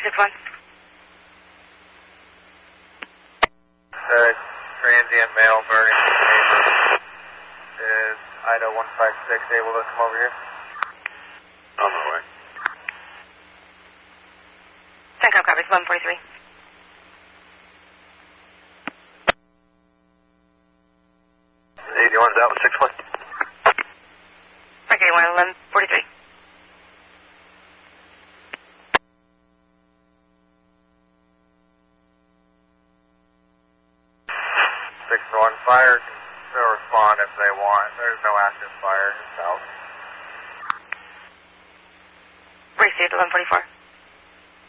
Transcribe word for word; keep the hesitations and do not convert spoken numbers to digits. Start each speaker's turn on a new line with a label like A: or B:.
A: six one.
B: Uh, transient male Bergen neighbor is Idaho one five six able to come over here?
C: On my way.
A: CENTCOM copies, eleven forty-three.
C: eighty-one's out with six one.
A: Frank eighty-one, eleven forty-three.
B: six one, fire, they'll respond if they want. There's no active fire south.
A: Received, eleven forty-four.